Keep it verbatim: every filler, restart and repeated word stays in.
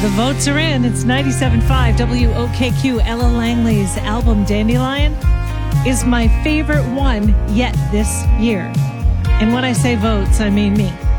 The votes are in. It's ninety-seven point five W O K Q. Ella Langley's album Dandelion is my favorite one yet this year. And when I say votes, I mean me.